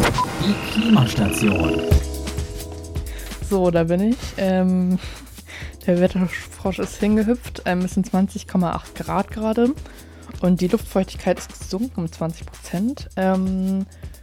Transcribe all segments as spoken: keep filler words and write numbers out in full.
Die Klimastation. So, da bin ich. Ähm, der Wetterfrosch ist hingehüpft. Ähm, es sind zwanzig Komma acht Grad gerade. Und die Luftfeuchtigkeit ist gesunken um zwanzig Prozent. Ähm,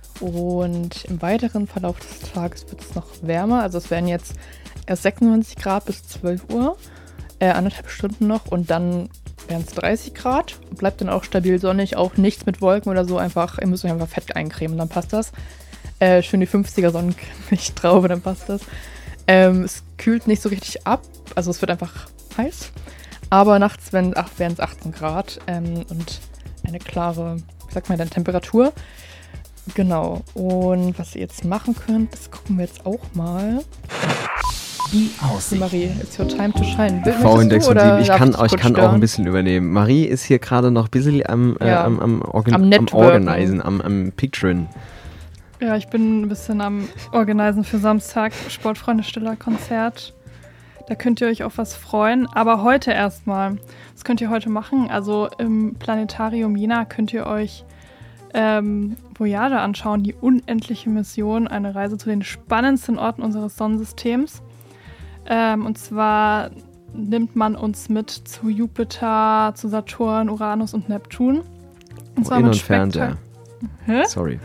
und im weiteren Verlauf des Tages wird es noch wärmer. Also es werden jetzt erst sechsundneunzig Grad bis zwölf Uhr. Äh, anderthalb Stunden noch. Und dann wären es dreißig Grad. Bleibt dann auch stabil sonnig. Auch nichts mit Wolken oder so. Einfach, ihr müsst euch einfach Fett eincremen, dann passt das. Äh, schön die fünfziger Sonnenlicht drauf, dann passt das. Ähm, es kühlt nicht so richtig ab, also es wird einfach heiß. Aber nachts werden es achtzehn Grad ähm, und eine klare, wie sagt man denn, Temperatur. Genau. Und was ihr jetzt machen könnt, das gucken wir jetzt auch mal. Die Aussicht. Marie, it's your time to shine. V-Index und sieben. Ich kann, ich kann auch ein bisschen übernehmen. Marie ist hier gerade noch ein bisschen am, äh, ja. am, am, Organ- am, am Organisen, am, am Picturen. Ja, ich bin ein bisschen am Organisen für Samstag, Sportfreunde Stiller Konzert. Da könnt ihr euch auf was freuen, aber heute erstmal. Was könnt ihr heute machen? Also im Planetarium Jena könnt ihr euch ähm, Voyager anschauen, die unendliche Mission, eine Reise zu den spannendsten Orten unseres Sonnensystems. Ähm, und zwar nimmt man uns mit zu Jupiter, zu Saturn, Uranus und Neptun. Und zwar oh, mit Fernseher. Hä? Sorry.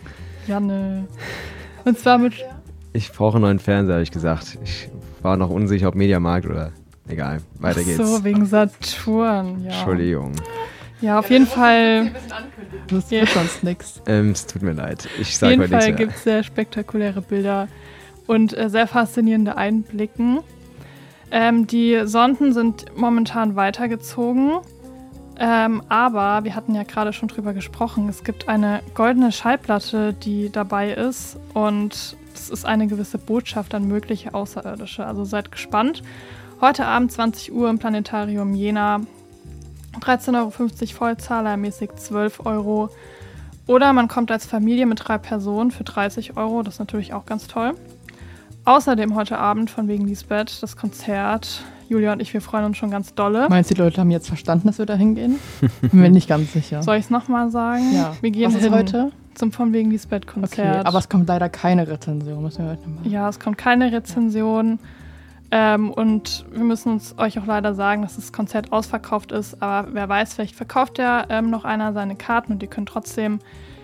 Janne. Und zwar mit... Ich brauche einen neuen Fernseher, habe ich gesagt. Ich war noch unsicher, ob Mediamarkt oder... Egal, weiter Ach geht's. so, wegen Saturn, ja. Entschuldigung. Ja, auf jeden Fall... Das wird sonst nix. Ähm, es tut mir leid. Ich sag sag Auf jeden Fall gibt es sehr spektakuläre Bilder und äh, sehr faszinierende Einblicken. Ähm, die Sonden sind momentan weitergezogen. Ähm, aber wir hatten ja gerade schon drüber gesprochen, es gibt eine goldene Schallplatte, die dabei ist und es ist eine gewisse Botschaft an mögliche Außerirdische. Also seid gespannt. Heute Abend zwanzig Uhr im Planetarium Jena, dreizehn Euro fünfzig vollzahlermäßig zwölf Euro. Oder man kommt als Familie mit drei Personen für dreißig Euro, das ist natürlich auch ganz toll. Außerdem heute Abend von wegen Lisbeth das Konzert. Julia und ich, wir freuen uns schon ganz dolle. Meinst du, die Leute haben jetzt verstanden, dass wir da hingehen? Bin mir nicht ganz sicher. Soll ich es nochmal sagen? Ja. Wir gehen Was hin ist heute? Zum von wegen Lisbeth-Konzert. Okay, aber es kommt leider keine Rezension, müssen wir heute machen. Ja, es kommt keine Rezension. Ähm, und wir müssen uns euch auch leider sagen, dass das Konzert ausverkauft ist. Aber wer weiß, vielleicht verkauft ja ähm, noch einer seine Karten und ihr könnt trotzdem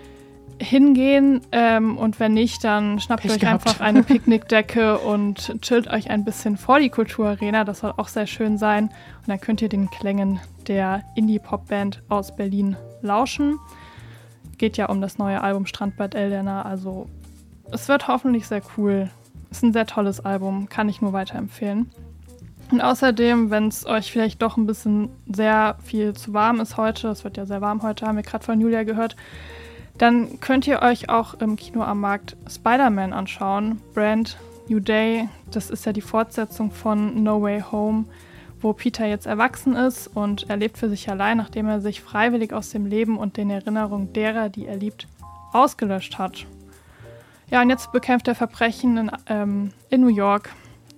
hingehen. Ähm, und wenn nicht, dann schnappt Pech euch gehabt. einfach eine Picknickdecke und chillt euch ein bisschen vor die Kulturarena. Das soll auch sehr schön sein. Und dann könnt ihr den Klängen der Indie-Pop-Band aus Berlin lauschen. Geht ja um das neue Album Strandbad Eldena. Also es wird hoffentlich sehr cool. Ist ein sehr tolles Album, kann ich nur weiterempfehlen. Und außerdem, wenn es euch vielleicht doch ein bisschen sehr viel zu warm ist heute, es wird ja sehr warm heute, haben wir gerade von Julia gehört, dann könnt ihr euch auch im Kino am Markt Spider-Man anschauen. Brand New Day, das ist ja die Fortsetzung von No Way Home, wo Peter jetzt erwachsen ist und er lebt für sich allein, nachdem er sich freiwillig aus dem Leben und den Erinnerungen derer, die er liebt, ausgelöscht hat. Ja, und jetzt bekämpft er Verbrechen in, ähm, in New York.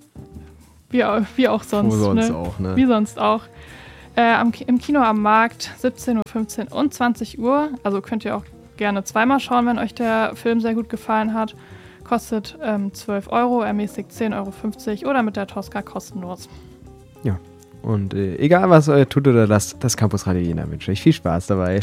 Wie, wie auch sonst. Wo sonst ne? auch, ne? Wie sonst auch. Äh, am, Im Kino am Markt, siebzehn Uhr fünfzehn und zwanzig Uhr. Also könnt ihr auch gerne zweimal schauen, wenn euch der Film sehr gut gefallen hat. Kostet ähm, zwölf Euro, ermäßigt zehn Euro fünfzig oder mit der Tosca kostenlos. Ja, und äh, egal was ihr tut oder lasst, das Campus Radio Jena wünsche ich viel Spaß dabei.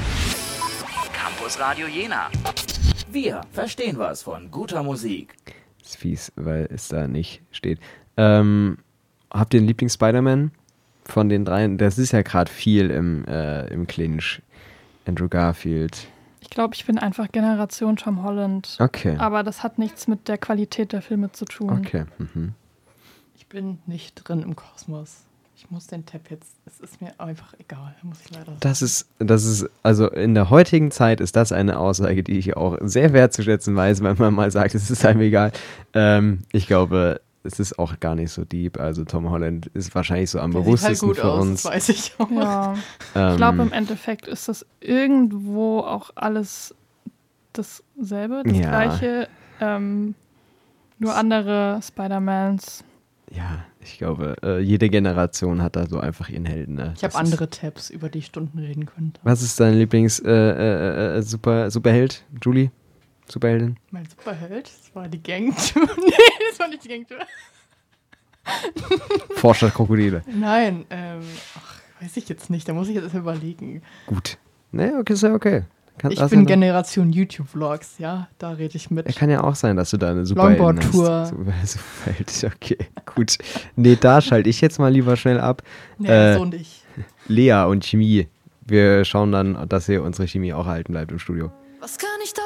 Campus Radio Jena. Wir verstehen was von guter Musik. Ist fies, weil es da nicht steht. Ähm, habt ihr einen Lieblings-Spider-Man von den dreien? Das ist ja gerade viel im, äh, im Clinch. Andrew Garfield. Ich glaube, ich bin einfach Generation Tom Holland. Okay. Aber das hat nichts mit der Qualität der Filme zu tun. Okay. Mhm. Ich bin nicht drin im Kosmos. Ich muss den Tab jetzt, es ist mir einfach egal, muss ich leider sagen. Das ist, das ist, also in der heutigen Zeit ist das eine Aussage, die ich auch sehr wertzuschätzen weiß, wenn man mal sagt, es ist einem egal. Ähm, ich glaube, es ist auch gar nicht so deep. Also Tom Holland ist wahrscheinlich so am Der bewusstesten sieht halt gut für aus, uns. Das weiß ich auch. Ja. Ähm, Ich glaube, im Endeffekt ist das irgendwo auch alles dasselbe, das Ja. Gleiche. Ähm, nur andere Spider-Mans. Ja, ich glaube, äh, jede Generation hat da so einfach ihren Helden. Ne? Ich habe Das ist- andere Tabs, über die ich Stunden reden könnte. Was ist dein Lieblings äh, äh, äh, Super, Superheld, Julie? Superheldin? Mein Superheld? Das war die Gangtür. Nee, das war nicht die Gangtür. Forscher Krokodile. Nein, ähm, ach, weiß ich jetzt nicht. Da muss ich jetzt erst überlegen. Gut. Nee, okay, ist ja okay. Kann, Ich bin Generation YouTube-Vlogs, ja, da rede ich mit. Ja, kann ja auch sein, dass du da eine Superheldin Longboard-Tour. hast. Super, Superheld, okay, gut. Nee, da schalte ich jetzt mal lieber schnell ab. Nee, äh, so nicht. Lea und Chemie. Wir schauen dann, dass hier unsere Chemie auch erhalten bleibt im Studio. Was kann ich da